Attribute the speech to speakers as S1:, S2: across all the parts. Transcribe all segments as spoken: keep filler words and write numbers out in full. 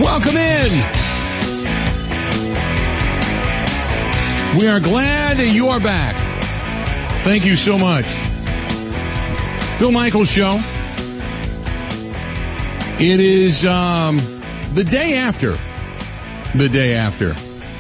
S1: Welcome in. We are glad you are back. Thank you so much. Bill Michaels Show. It is um, the day after. The day after.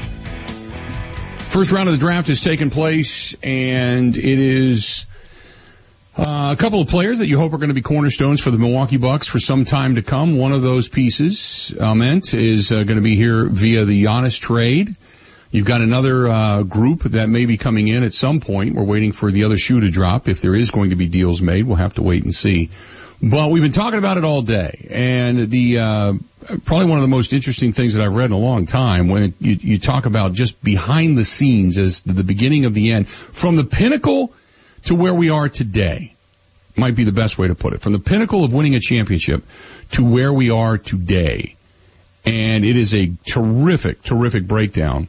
S1: First round of the draft has taken place, and it is uh, a couple of players that you hope are going to be cornerstones for the Milwaukee Bucks for some time to come. One of those pieces, Ament, is uh, going to be here via the Giannis trade. You've got another uh, group that may be coming in at some point. We're waiting for the other shoe to drop. If there is going to be deals made, we'll have to wait and see. But we've been talking about it all day, and the uh probably one of the most interesting things that I've read in a long time when it, you, you talk about just behind the scenes as the beginning of the end, from the pinnacle to where we are today, might be the best way to put it. From the pinnacle of winning a championship to where we are today. And it is a terrific, terrific breakdown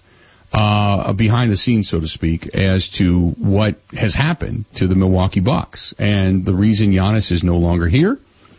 S1: uh behind the scenes, so to speak, as to what has happened to the Milwaukee Bucks and the reason Giannis is no longer here.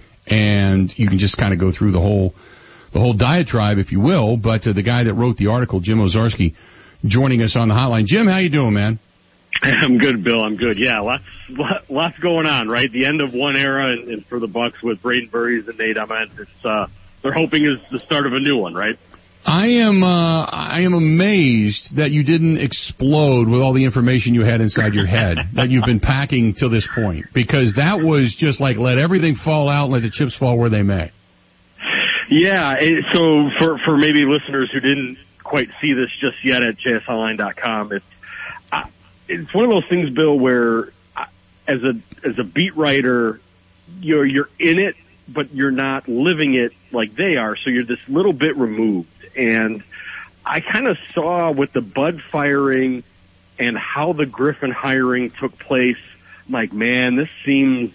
S1: And you can just kind of go through the whole the whole diatribe, if you will. But uh, the guy that wrote the article, Jim Owczarski, joining us on the hotline. Jim, how you doing, man?
S2: I'm good, Bill. I'm good. Yeah, lots lots going on, right? The end of one era, and, and for the Bucks with Braden Burries and Nate Ament, it's uh they're hoping is the start of a new one, right?
S1: I am, uh, I am amazed that you didn't explode with all the information you had inside your head that you've been packing till this point, because that was just like let everything fall out and let the chips fall where they may.
S2: Yeah. It, so for, for maybe listeners who didn't quite see this just yet at J S Online dot com, it's, uh, it's one of those things, Bill, where uh, as a, as a beat writer, you're, you're in it, but you're not living it like they are. So you're this little bit removed. And I kind of saw with the Bud firing and how the Griffin hiring took place, I'm like, man, this seems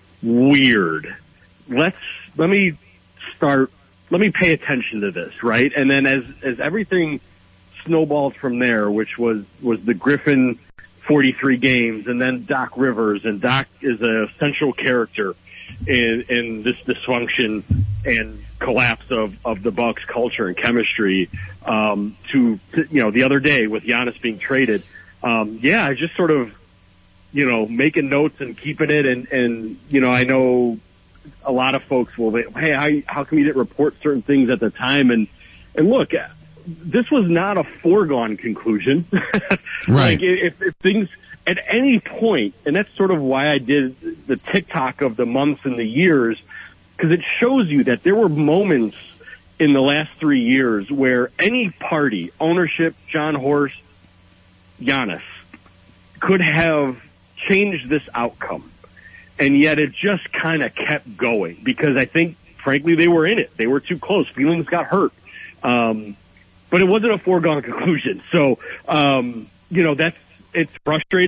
S2: weird. Let's, let me start, let me pay attention to this, right? And then as, as everything snowballed from there, which was, was the Griffin forty-three games, and then Doc Rivers, and Doc is a central character in, in this dysfunction and collapse of, of the Bucks culture and chemistry, um, to, to, you know, the other day with Giannis being traded. Um, yeah, I just sort of, you know, making notes and keeping it. And, and, you know, I know a lot of folks will be, hey, how, how come you didn't report certain things at the time? And, and look, this was not a foregone conclusion.
S1: Right.
S2: Like if, if things at any point, and that's sort of why I did the TikTok of the months and the years, because it shows you that there were moments in the last three years where any party, ownership, John Horst, Giannis, could have changed this outcome. And yet it just kind of kept going because I think, frankly, they were in it. They were too close. Feelings got hurt. Um, but it wasn't a foregone conclusion. So, um, you know, that's, it's frustrating.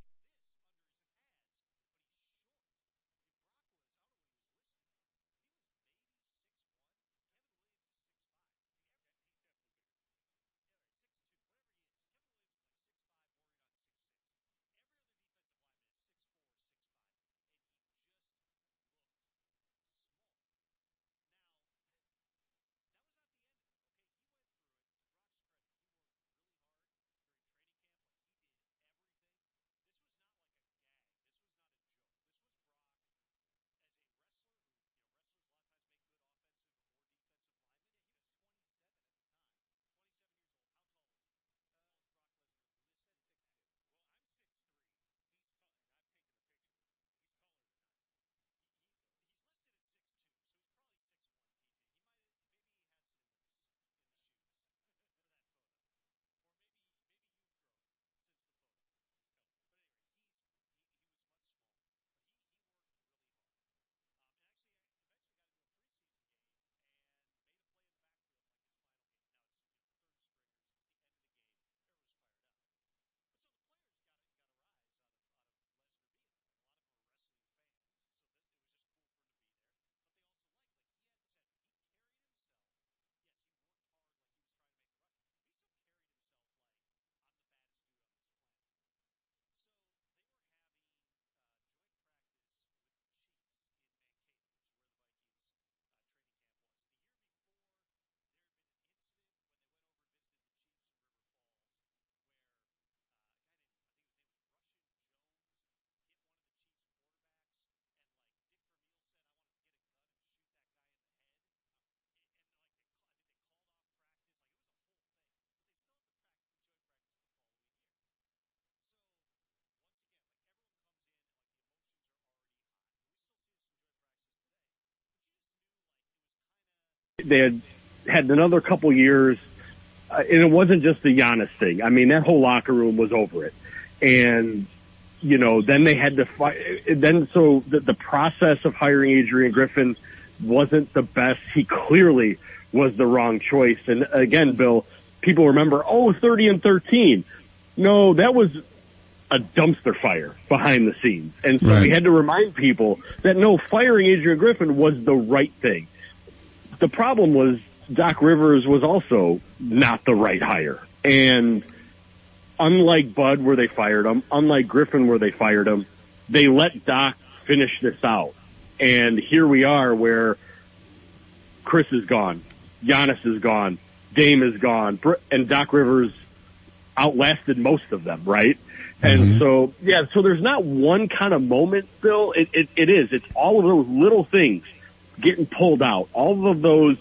S2: they had had another couple years, uh, and it wasn't just the Giannis thing. I mean, that whole locker room was over it. And, you know, then they had to fight. Then so the, the process of hiring Adrian Griffin wasn't the best. He clearly was the wrong choice. And again, Bill, people remember, oh, thirty and thirteen. No, that was a dumpster fire behind the scenes. And so right. we had to remind people that no, firing Adrian Griffin was the right thing. The problem was Doc Rivers was also not the right hire. And unlike Bud where they fired him, unlike Griffin where they fired him, they let Doc finish this out. And here we are where Chris is gone, Giannis is gone, Dame is gone, and Doc Rivers outlasted most of them, right? Mm-hmm. And so, yeah, so there's not one kind of moment, Bill. It, it, it is. It's all of those little things getting pulled out. All of those,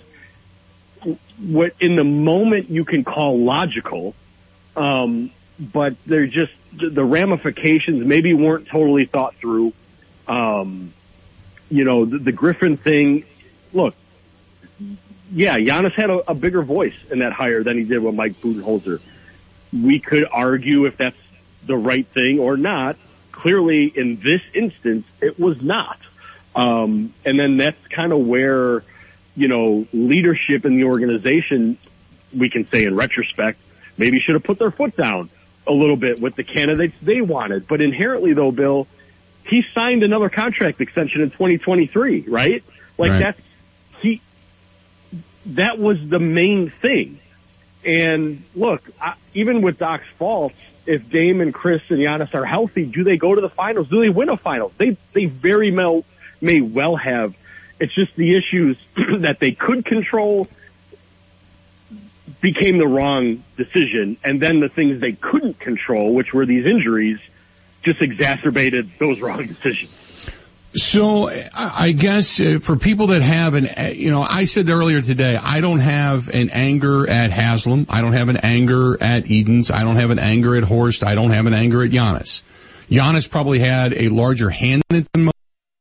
S2: what in the moment you can call logical, um, but they're just, the ramifications maybe weren't totally thought through. Um, you know, the, the Griffin thing, look, yeah, Giannis had a, a bigger voice in that hire than he did with Mike Budenholzer. We could argue if that's the right thing or not. Clearly, in this instance, it was not. Um, and then that's kind of where, you know, leadership in the organization, we can say in retrospect, maybe should have put their foot down a little bit with the candidates they wanted. But inherently, though, Bill, he signed another contract extension in twenty twenty-three, right? Like right. that's, he, that was the main thing. And look, I, even with Doc's faults, if Dame and Chris and Giannis are healthy, do they go to the finals? Do they win a final? They, they very well, may well have. It's just the issues that they could control became the wrong decision. And then the things they couldn't control, which were these injuries, just exacerbated those wrong decisions.
S1: So I guess uh, for people that have an, uh, you know, I said earlier today, I don't have an anger at Haslam. I don't have an anger at Edens. I don't have an anger at Horst. I don't have an anger at Giannis. Giannis probably had a larger hand in it than most.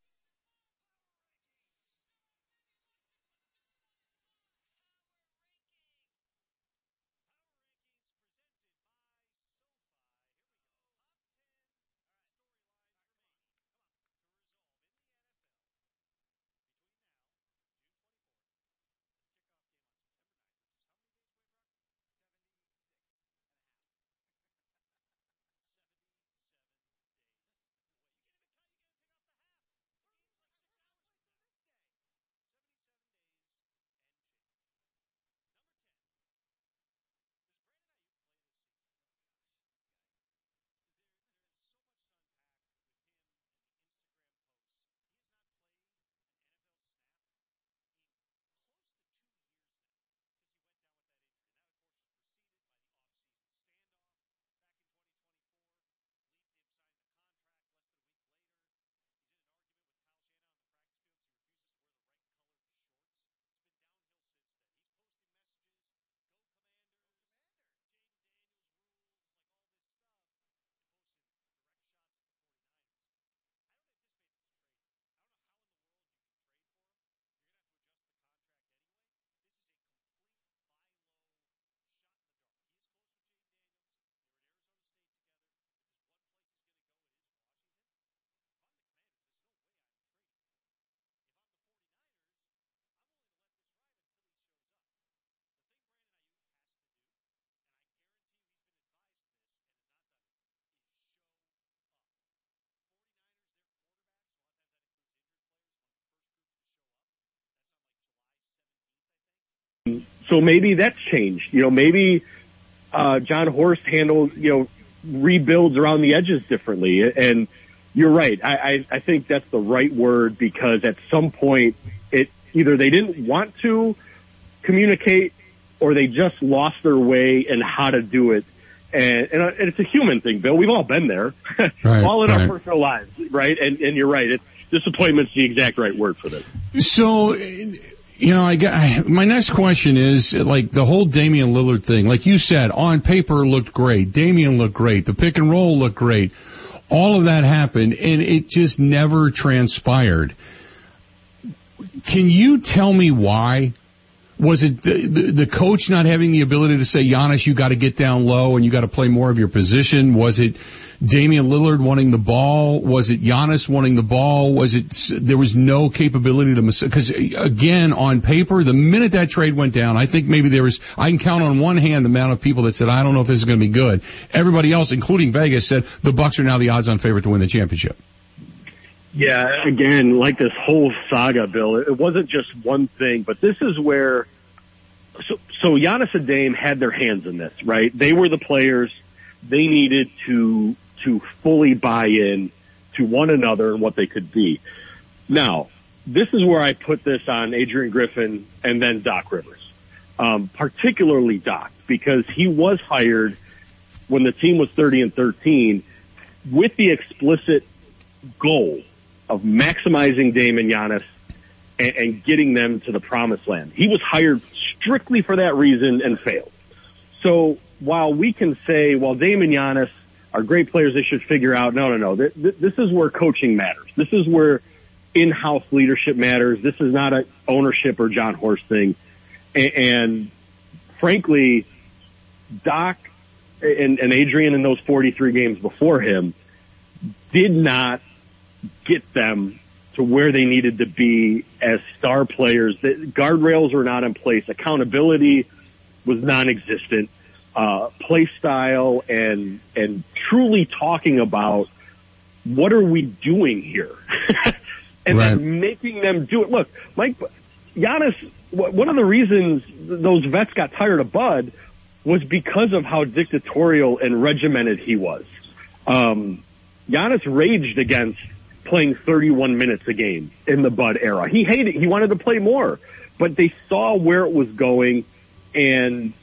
S2: So maybe that's changed. You know, maybe uh John Horst handled, you know, rebuilds around the edges differently. And you're right. I, I, I think that's the right word, because at some point it either they didn't want to communicate or they just lost their way in how to do it. And, and, and it's a human thing, Bill. We've all been there, right, all in right. our personal lives, right? And, and you're right. It's, disappointment's the exact right word for this.
S1: So, you know, I got, my next question is, like, the whole Damian Lillard thing. Like you said, on paper looked great. Damian looked great. The pick and roll looked great. All of that happened, and it just never transpired. Can you tell me why? Was it the, the, the coach not having the ability to say, Giannis, you got to get down low and you got to play more of your position? Was it Damian Lillard wanting the ball? Was it Giannis wanting the ball? Was it, there was no capability to, because again, on paper, the minute that trade went down, I think maybe there was, I can count on one hand the amount of people that said, I don't know if this is going to be good. Everybody else, including Vegas, said the Bucks are now the odds-on favorite to win the championship.
S2: Yeah, again, like this whole saga, Bill, it wasn't just one thing, but this is where, so, so Giannis and Dame had their hands in this, right? They were the players. They needed to, to fully buy in to one another and what they could be. Now, this is where I put this on Adrian Griffin and then Doc Rivers. Um, particularly Doc, because he was hired when the team was thirty and thirteen with the explicit goal of maximizing Dame and Giannis and, and getting them to the promised land. He was hired strictly for that reason and failed. So while we can say, well, Dame and Giannis are great players, they should figure out, no, no, no, th- th- this is where coaching matters. This is where in-house leadership matters. This is not an ownership or John Horst thing. And, and frankly, Doc and, and Adrian in those forty-three games before him did not get them to where they needed to be as star players. The guardrails were not in place. Accountability was non-existent. Uh, play style and, and truly talking about what are we doing here? and right. then making them do it. Look, Mike, Giannis, one of the reasons those vets got tired of Bud was because of how dictatorial and regimented he was. Um, Giannis raged against playing thirty-one minutes a game in the Bud era. He hated, he wanted to play more, but they saw where it was going and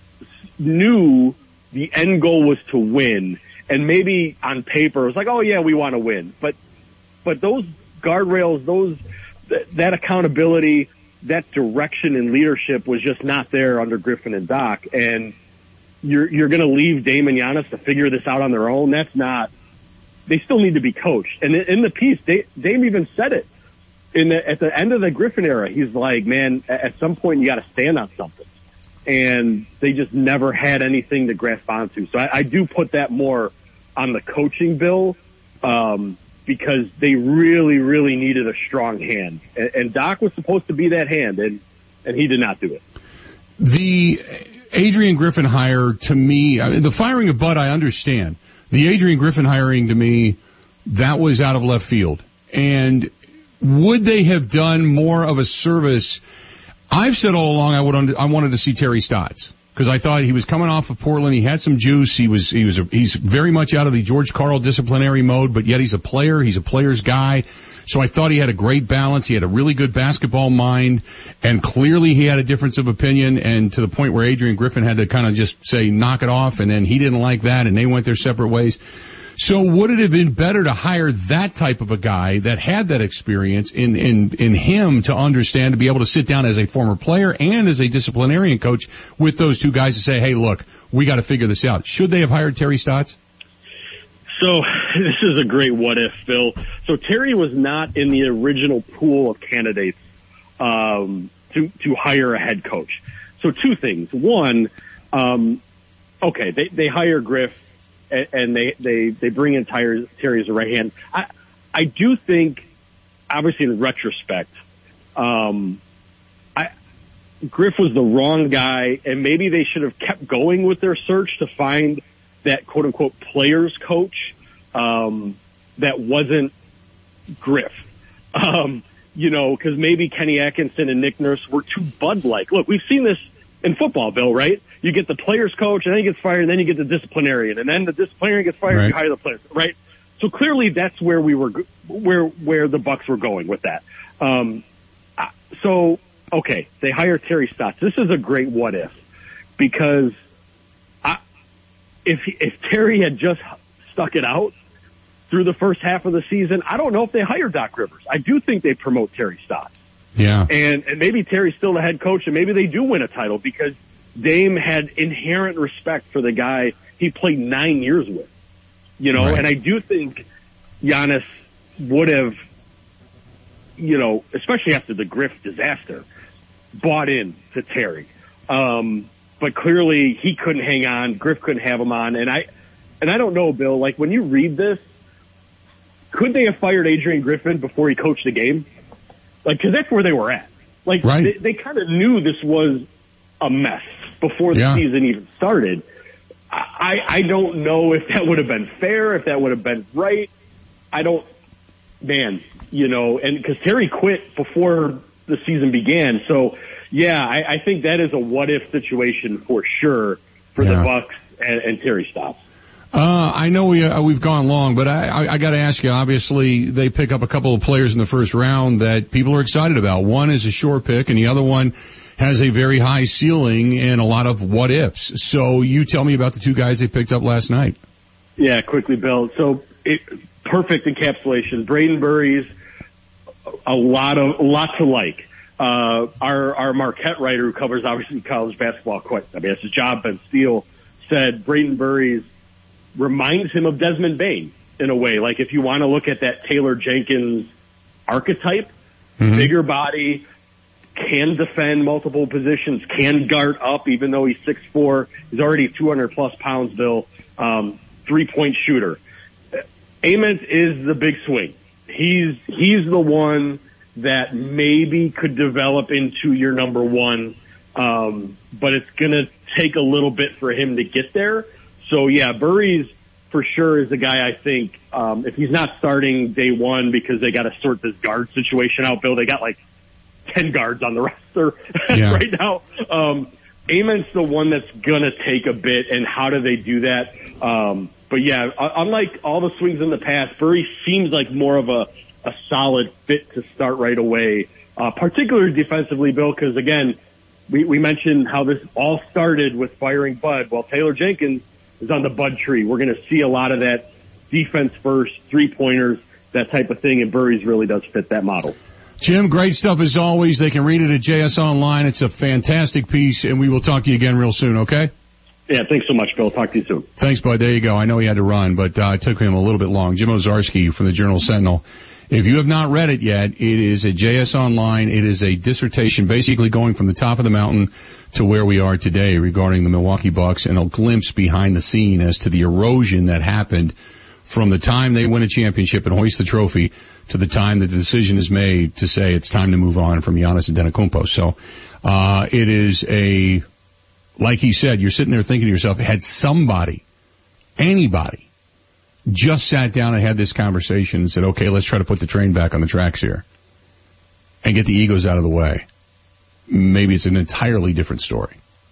S2: knew the end goal was to win. And maybe on paper it was like, oh yeah, we want to win. But, but those guardrails, those, th- that accountability, that direction and leadership was just not there under Griffin and Doc. And you're, you're going to leave Dame and Giannis to figure this out on their own. That's not, they still need to be coached. And in the piece, Dame even said it. In the, at the end of the Griffin era, he's like, man, at some point you got to stand on something. And they just never had anything to grasp onto. So I, I do put that more on the coaching bill, um, because they really, really needed a strong hand. And, and Doc was supposed to be that hand, and, and he did not do it.
S1: The Adrian Griffin hire, to me, I mean, the firing of Bud, I understand. The Adrian Griffin hiring, to me, that was out of left field. And would they have done more of a service? I've said all along I would under, I wanted to see Terry Stotts because I thought he was coming off of Portland. He had some juice. He was he was a, he's very much out of the George Karl disciplinary mode, but yet he's a player. He's a player's guy. So I thought he had a great balance. He had a really good basketball mind, and clearly he had a difference of opinion, and to the point where Adrian Griffin had to kind of just say, knock it off, and then he didn't like that, and they went their separate ways. So would it have been better to hire that type of a guy that had that experience in, in, in him to understand, to be able to sit down as a former player and as a disciplinarian coach with those two guys to say, hey, look, we got to figure this out. Should they have hired Terry Stotts?
S2: So this is a great what if, Phil. So Terry was not in the original pool of candidates um, to to hire a head coach. So two things. One, um, okay, they they hire Griff and, and they they they bring in Terry, Terry as a right hand. I I do think, obviously in retrospect, um, I Griff was the wrong guy, and maybe they should have kept going with their search to find that quote unquote players coach, um, that wasn't Griff. Um, you know, cause maybe Kenny Atkinson and Nick Nurse were too Bud-like. Look, we've seen this in football, Bill, right? You get the players coach and then he gets fired and then you get the disciplinarian and then the disciplinarian gets fired right. and you hire the players, right? So clearly that's where we were, where, where the Bucks were going with that. Um, so, okay, they hire Terry Stotts. This is a great what if, because If if Terry had just stuck it out through the first half of the season, I don't know if they hire Doc Rivers. I do think they promote Terry Stotts.
S1: Yeah.
S2: And, and maybe Terry's still the head coach and maybe they do win a title because Dame had inherent respect for the guy he played nine years with. You know, right. And I do think Giannis would have, you know, especially after the Griff disaster, bought in to Terry. Um, but clearly he couldn't hang on. Griff couldn't have him on. And I, and I don't know, Bill, like when you read this, could they have fired Adrian Griffin before he coached the game? Like, cause that's where they were at. Like right. they, they kind of knew this was a mess before the yeah. season even started. I, I don't know if that would have been fair, if that would have been right. I don't, man, you know, and cause Terry quit before the season began. So yeah, I, I think that is a what if situation for sure for yeah. the Bucks and, and Terry stops.
S1: Uh, I know we, uh, we've gone long, but I, I, I gotta ask you, obviously they pick up a couple of players in the first round that people are excited about. One is a sure pick and the other one has a very high ceiling and a lot of what ifs. So you tell me about the two guys they picked up last night.
S2: Yeah, quickly, Bill. So it, perfect encapsulation. Braden Burries, a lot of, a lot to like. Uh, our, our Marquette writer who covers obviously college basketball quite, I mean, it's his job, Ben Steele, said Braden Burries reminds him of Desmond Bane in a way. Like if you want to look at that Taylor Jenkins archetype, mm-hmm. bigger body, can defend multiple positions, can guard up even though he's six foot four, he's already two hundred plus pounds, Bill, um, three point shooter. Ament is the big swing. He's, he's the one that maybe could develop into your number one. Um, but it's going to take a little bit for him to get there. So yeah, Burries for sure is the guy I think, um, if he's not starting day one because they got to sort this guard situation out, Bill, they got like ten guards on the roster yeah. right now. Um, Ament's the one that's gonna take a bit, and how do they do that? Um, but yeah, unlike all the swings in the past, Burries seems like more of a, a solid fit to start right away, uh, particularly defensively, Bill, because again, we, we mentioned how this all started with firing Bud. Well, Taylor Jenkins is on the Bud tree. We're going to see a lot of that defense first, three-pointers, that type of thing, and Burries really does fit that model.
S1: Jim, great stuff as always. They can read it at J S Online. It's a fantastic piece, and we will talk to you again real soon, okay?
S2: Yeah, thanks so much, Bill. Talk to you soon.
S1: Thanks, bud. There you go. I know he had to run, but uh, it took him a little bit long. Jim Owczarski from the Journal Sentinel. If you have not read it yet, it is at J S Online. It is a dissertation basically going from the top of the mountain to where we are today regarding the Milwaukee Bucks, and a glimpse behind the scene as to the erosion that happened from the time they win a championship and hoist the trophy to the time that the decision is made to say it's time to move on from Giannis Antetokounmpo. So, uh, it is a, like he said, you're sitting there thinking to yourself, had somebody, anybody, just sat down and had this conversation and said, okay, let's try to put the train back on the tracks here and get the egos out of the way, maybe it's an entirely different story.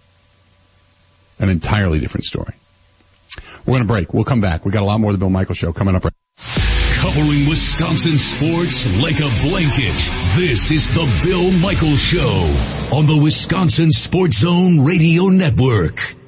S1: An entirely different story. We're going to break. We'll come back. We got a lot more of the Bill Michaels Show coming up. Right.
S3: Covering Wisconsin sports like a blanket. This is the Bill Michaels Show on the Wisconsin Sports Zone Radio Network.